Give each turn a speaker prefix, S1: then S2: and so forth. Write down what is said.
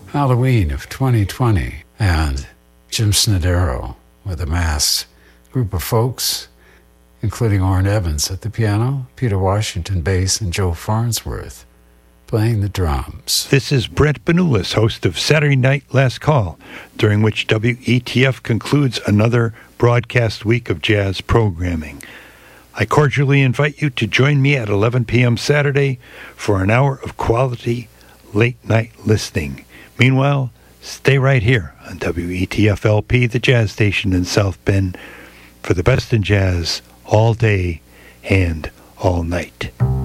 S1: Halloween of 2020, and Jim Snodero with a masked group of folks, including Orrin Evans at the piano, Peter Washington bass, and Joe Farnsworth playing the drums.
S2: This is Brent Benulis, host of Saturday Night Last Call, during which WETF concludes another broadcast week of jazz programming. I cordially invite you to join me at 11 p.m. Saturday for an hour of quality late-night listening. Meanwhile, stay right here on WETF-LP, the jazz station in South Bend, for the best in jazz all day and all night.